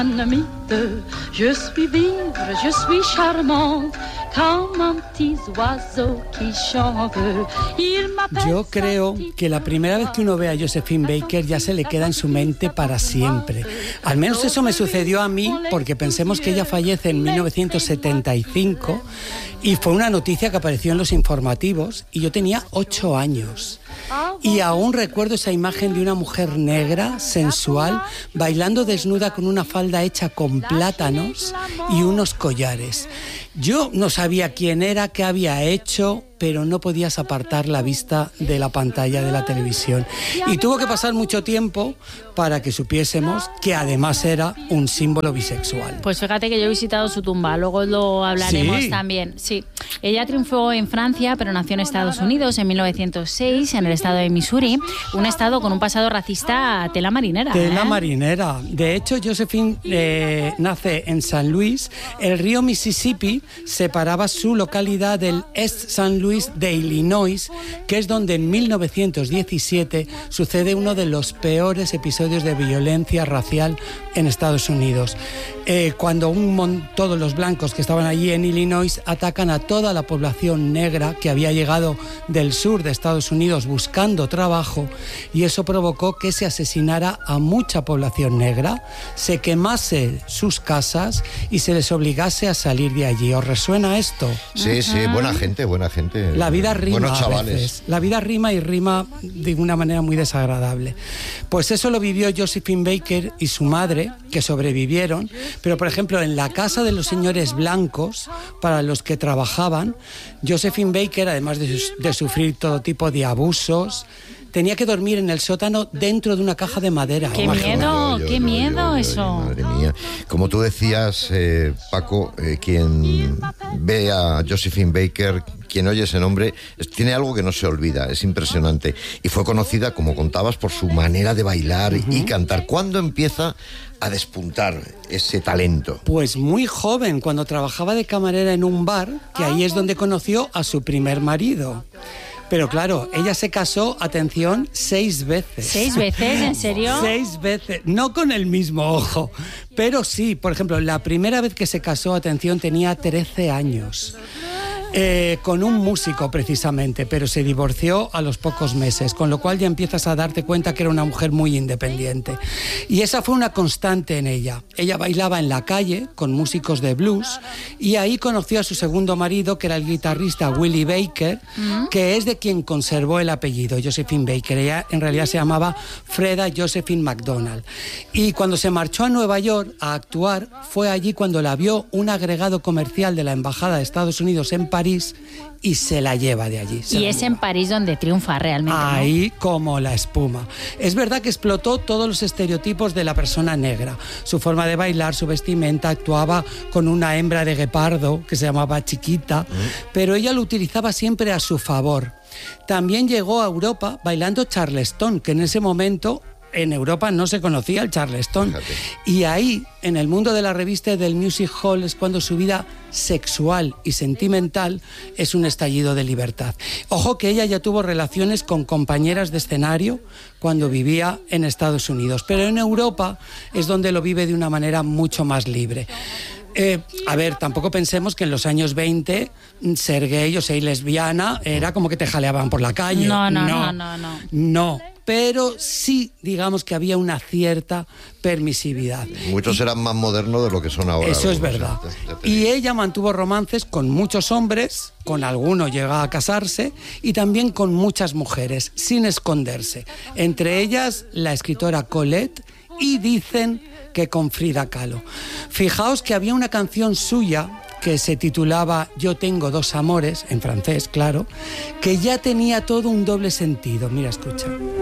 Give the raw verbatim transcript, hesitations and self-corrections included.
Je suis vivre, je suis charmante, comme un petit oiseau qui chante. Yo creo que la primera vez que uno ve a Josephine Baker ya se le queda en su mente para siempre. Al menos eso me sucedió a mí, porque pensemos que ella fallece en mil novecientos setenta y cinco y fue una noticia que apareció en los informativos y yo tenía ocho años. Y aún recuerdo esa imagen de una mujer negra, sensual, bailando desnuda con una falda hecha con plátanos y unos collares. Yo no sabía quién era, qué había hecho, pero no podías apartar la vista de la pantalla de la televisión. Y tuvo que pasar mucho tiempo para que supiésemos que además era un símbolo bisexual. Pues fíjate que yo he visitado su tumba, luego lo hablaremos. ¿Sí? También. Sí, ella triunfó en Francia, pero nació en Estados Unidos en mil novecientos seis, en el estado de Missouri, un estado con un pasado racista a tela marinera. Tela ¿eh? marinera. De hecho, Josephine eh, nace en San Luis. El río Mississippi separaba su localidad del East San Luis de Illinois, que es donde en mil novecientos diecisiete sucede uno de los peores episodios de violencia racial en Estados Unidos. Eh, cuando un mon- todos los blancos que estaban allí en Illinois atacan a toda la población negra que había llegado del sur de Estados Unidos buscando trabajo, y eso provocó que se asesinara a mucha población negra, se quemase sus casas y se les obligase a salir de allí. ¿Os resuena esto? Sí, sí, buena gente, buena gente. La vida rima. Buenos chavales. A veces. La vida rima y rima de una manera muy desagradable. Pues eso lo vivió Josephine Baker y su madre, que sobrevivieron, pero por ejemplo en la casa de los señores blancos para los que trabajaban, Josephine Baker, además de, de sufrir todo tipo de abusos, tenía que dormir en el sótano dentro de una caja de madera. ¡Qué miedo! ¡Qué miedo eso! Madre mía. Como tú decías, eh, Paco, eh, quien ve a Josephine Baker, quien oye ese nombre, es, tiene algo que no se olvida, es impresionante. Y fue conocida, como contabas, por su manera de bailar uh-huh. y cantar. ¿Cuándo empieza a despuntar ese talento? Pues muy joven, cuando trabajaba de camarera en un bar, que ahí es donde conoció a su primer marido. Pero claro, ella se casó, atención, seis veces. ¿Seis veces? ¿En serio? Seis veces. No con el mismo ojo, pero sí. Por ejemplo, la primera vez que se casó, atención, tenía trece años. Eh, con un músico precisamente, pero se divorció a los pocos meses, con lo cual ya empiezas a darte cuenta que era una mujer muy independiente. Y esa fue una constante en ella. Ella bailaba en la calle con músicos de blues y ahí conoció a su segundo marido, que era el guitarrista Willie Baker, ¿Mm? que es de quien conservó el apellido, Josephine Baker. Ella en realidad se llamaba Freda Josephine McDonald. Y cuando se marchó a Nueva York a actuar, fue allí cuando la vio un agregado comercial de la Embajada de Estados Unidos en París, París y se la lleva de allí. Y es lleva. En París donde triunfa realmente. Ahí, ¿no? Como la espuma. Es verdad que explotó todos los estereotipos de la persona negra. Su forma de bailar, su vestimenta, actuaba con una hembra de guepardo que se llamaba Chiquita, ¿Mm? pero ella lo utilizaba siempre a su favor. También llegó a Europa bailando charleston, que en ese momento en Europa no se conocía el charleston. Fíjate. Y ahí, en el mundo de la revista y del music hall, es cuando su vida sexual y sentimental es un estallido de libertad. Ojo que ella ya tuvo relaciones con compañeras de escenario cuando vivía en Estados Unidos, pero en Europa es donde lo vive de una manera mucho más libre. Eh, a ver, tampoco pensemos que en los años veinte ser gay o ser lesbiana era como que te jaleaban por la calle. No, no, no, no, no. No, pero sí, digamos que había una cierta permisividad. Muchos y, eran más modernos de lo que son ahora. Eso es verdad. Y ella mantuvo romances con muchos hombres, con algunos llega a casarse, y también con muchas mujeres, sin esconderse. Entre ellas, la escritora Colette, y dicen que con Frida Kahlo. Fijaos que había una canción suya que se titulaba Yo tengo dos amores, en francés, claro, que ya tenía todo un doble sentido. Mira, escucha.